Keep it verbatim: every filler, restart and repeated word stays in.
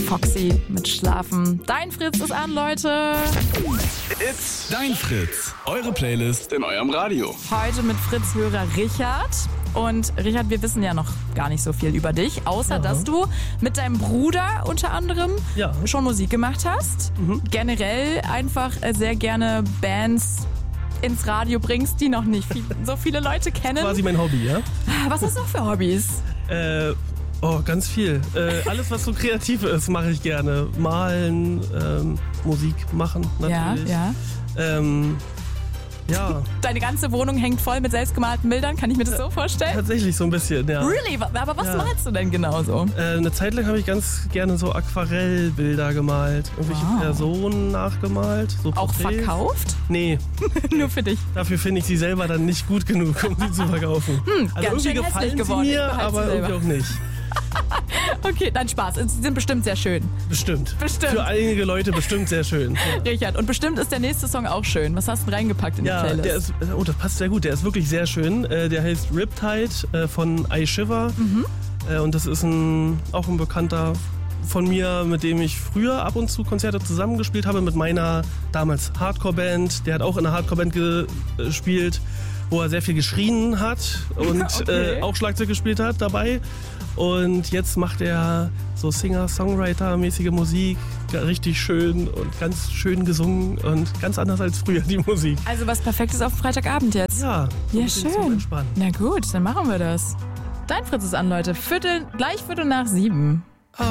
Foxy mit Schlafen. Dein Fritz ist an, Leute. It's Dein Fritz. Eure Playlist in eurem Radio. Heute mit Fritz-Hörer Richard. Und Richard, wir wissen ja noch gar nicht so viel über dich, außer Ja. dass du mit deinem Bruder unter anderem Ja. schon Musik gemacht hast. Mhm. Generell einfach äh, sehr gerne Bands ins Radio bringst, die noch nicht viel, so viele Leute kennen. Quasi mein Hobby, ja? Was hast du noch für Hobbys? Äh, oh, ganz viel. Äh, alles, was so kreativ ist, mache ich gerne. Malen, ähm, Musik machen natürlich. Ja, ja. Ähm, ja, Deine ganze Wohnung hängt voll mit selbstgemalten Bildern, kann ich mir das so vorstellen? tatsächlich so ein bisschen, ja. Really? Aber was Ja. malst du denn genau so? Äh, eine Zeit lang habe ich ganz gerne so Aquarellbilder gemalt. Irgendwelche Wow. Personen nachgemalt. So Auch Porträts. verkauft? Nee, Nur für dich. dafür finde ich sie selber dann nicht gut genug, um sie zu verkaufen. Hm, also ganz schön irgendwie hässlich gefallen geworden. sie Ich mir, behalte aber sie selber. irgendwie auch nicht. Okay, dein Spaß. Sie sind bestimmt sehr schön. Bestimmt. Bestimmt. Für einige Leute bestimmt sehr schön. Ja. Richard, und bestimmt ist der nächste Song auch schön. Was hast du denn reingepackt in die Ja, Playlist? der ist, oh, das passt sehr gut. Der ist wirklich sehr schön. Äh, Der heißt Riptide äh, von I Shiver. Mhm. Äh, Und das ist ein, auch ein Bekannter von mir, mit dem ich früher ab und zu Konzerte zusammengespielt habe, mit meiner damals Hardcore-Band. Der hat auch in einer Hardcore-Band ge- gespielt, wo er sehr viel geschrien hat und Okay. äh, auch Schlagzeug gespielt hat dabei. Und jetzt macht er so Singer-Songwriter-mäßige Musik, ja, richtig schön und ganz schön gesungen und ganz anders als früher die Musik. Also was Perfektes auf Freitagabend jetzt. Ja, so ein Ja, bisschen zum schön. Entspannen. Na gut, dann machen wir das. Dein Fritz ist an, Leute. Viertel, gleich Viertel nach sieben.